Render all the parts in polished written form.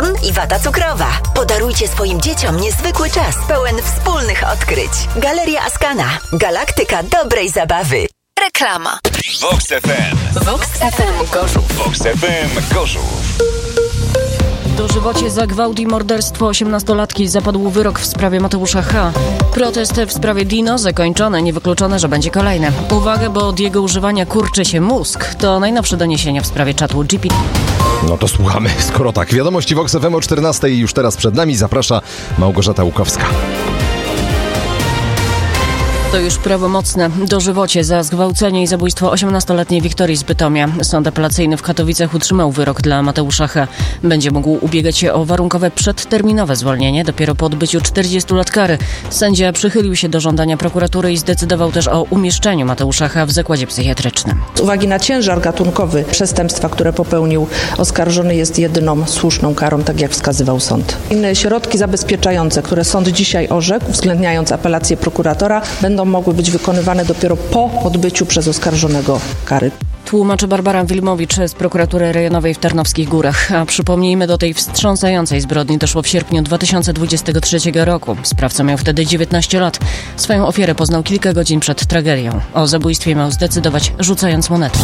i wata cukrowa. Podarujcie swoim dzieciom niezwykły czas, pełen wspólnych odkryć. Galeria Askana. Galaktyka dobrej zabawy. Reklama. Vox FM. Vox FM Gorzów. Vox FM Gorzów. Dożywocie za gwałt i morderstwo 18-latki zapadł wyrok w sprawie Mateusza H. Protest w sprawie Dino zakończony, niewykluczone, że będzie kolejny. Uwaga, bo od jego używania kurczy się mózg. To najnowsze doniesienia w sprawie czatu GPT. No to słuchamy. Skoro tak, wiadomości Vox FM o 14:00 już teraz przed nami. Zaprasza Małgorzata Łukowska. To już prawomocne. Dożywocie za zgwałcenie i zabójstwo 18-letniej Wiktorii z Bytomia. Sąd apelacyjny w Katowicach utrzymał wyrok dla Mateusza H. Będzie mógł ubiegać się o warunkowe przedterminowe zwolnienie dopiero po odbyciu 40 lat kary. Sędzia przychylił się do żądania prokuratury i zdecydował też o umieszczeniu Mateusza H. w zakładzie psychiatrycznym. Z uwagi na ciężar gatunkowy przestępstwa, które popełnił oskarżony, jest jedyną słuszną karą, tak jak wskazywał sąd. Inne środki zabezpieczające, które sąd dzisiaj orzekł, uwzględniając apelację prokuratora, będą mogły być wykonywane dopiero po odbyciu przez oskarżonego kary. Tłumaczy Barbara Wilmowicz z prokuratury rejonowej w Tarnowskich Górach. A przypomnijmy, do tej wstrząsającej zbrodni doszło w sierpniu 2023 roku. Sprawca miał wtedy 19 lat. Swoją ofiarę poznał kilka godzin przed tragedią. O zabójstwie miał zdecydować, rzucając monetą.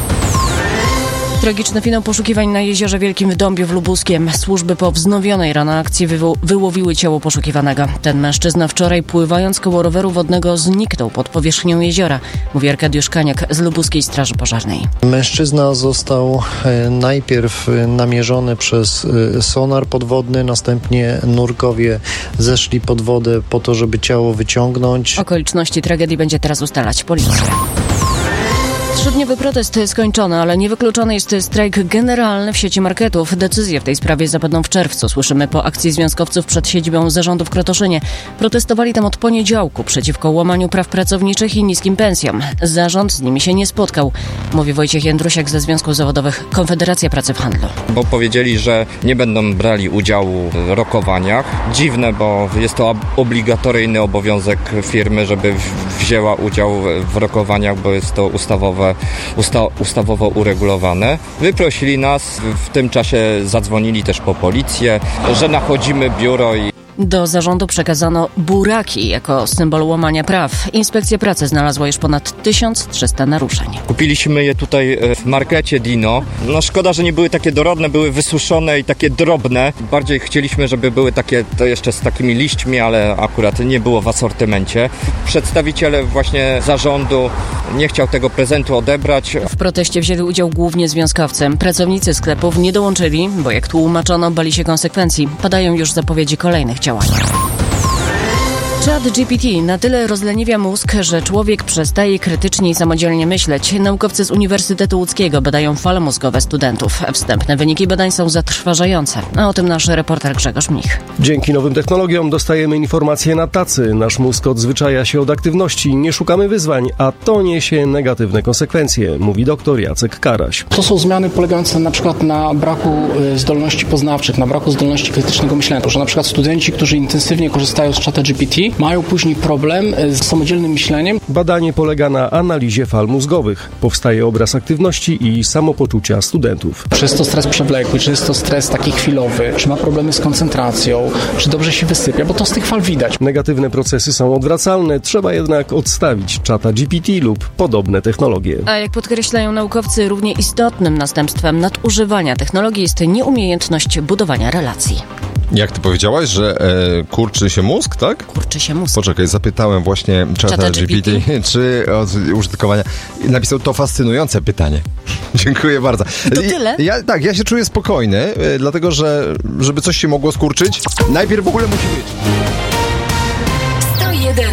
Tragiczny finał poszukiwań na Jeziorze Wielkim w Dąbiu w Lubuskiem. Służby po wznowionej rano akcji wyłowiły ciało poszukiwanego. Ten mężczyzna wczoraj, pływając koło roweru wodnego, zniknął pod powierzchnią jeziora, mówi Arkadiusz Kaniak z Lubuskiej Straży Pożarnej. Mężczyzna został najpierw namierzony przez sonar podwodny, następnie nurkowie zeszli pod wodę po to, żeby ciało wyciągnąć. Okoliczności tragedii będzie teraz ustalać policja. Trzydniowy protest skończony, ale niewykluczony jest strajk generalny w sieci marketów. Decyzje w tej sprawie zapadną w czerwcu. Słyszymy po akcji związkowców przed siedzibą zarządu w Krotoszynie. Protestowali tam od poniedziałku przeciwko łamaniu praw pracowniczych i niskim pensjom. Zarząd z nimi się nie spotkał, mówi Wojciech Jędrusiak ze Związków Zawodowych Konfederacja Pracy w Handlu. Bo powiedzieli, że nie będą brali udziału w rokowaniach. Dziwne, bo jest to obligatoryjny obowiązek firmy, żeby wzięła udział w rokowaniach, bo jest to ustawowo uregulowane. Wyprosili nas, w tym czasie zadzwonili też po policję, że nachodzimy biuro i do zarządu przekazano buraki jako symbol łamania praw. Inspekcja pracy znalazła już ponad 1300 naruszeń. Kupiliśmy je tutaj w markecie Dino. No szkoda, że nie były takie dorodne, były wysuszone i takie drobne. Bardziej chcieliśmy, żeby były takie, to jeszcze z takimi liśćmi, ale akurat nie było w asortymencie. Przedstawiciel właśnie zarządu nie chciał tego prezentu odebrać. W proteście wzięli udział głównie związkowcy. Pracownicy sklepów nie dołączyli, bo jak tłumaczono, bali się konsekwencji. Padają już zapowiedzi kolejnych działań. ChatGPT na tyle rozleniwia mózg, że człowiek przestaje krytycznie i samodzielnie myśleć. Naukowcy z Uniwersytetu Łódzkiego badają fale mózgowe studentów. Wstępne wyniki badań są zatrważające. A o tym nasz reporter Grzegorz Mnich. Dzięki nowym technologiom dostajemy informacje na tacy. Nasz mózg odzwyczaja się od aktywności, nie szukamy wyzwań, a to niesie negatywne konsekwencje, mówi dr Jacek Karaś. To są zmiany polegające na przykład na braku zdolności poznawczych, na braku zdolności krytycznego myślenia. To, że na przykład studenci, którzy intensywnie korzystają z ChatGPT, mają później problem z samodzielnym myśleniem. Badanie polega na analizie fal mózgowych. Powstaje obraz aktywności i samopoczucia studentów. Czy jest to stres przewlekły, czy jest to stres taki chwilowy, czy ma problemy z koncentracją, czy dobrze się wysypia, bo to z tych fal widać. Negatywne procesy są odwracalne, trzeba jednak odstawić ChatGPT lub podobne technologie. A jak podkreślają naukowcy, równie istotnym następstwem nadużywania technologii jest nieumiejętność budowania relacji. Jak ty powiedziałaś, że kurczy się mózg, tak? Kurczy się mózg. Poczekaj, zapytałem właśnie ChatGPT, czy od użytkowania. Napisał to fascynujące pytanie. Dziękuję bardzo. To tyle? Ja się czuję spokojny, dlatego że żeby coś się mogło skurczyć, najpierw w ogóle musi być.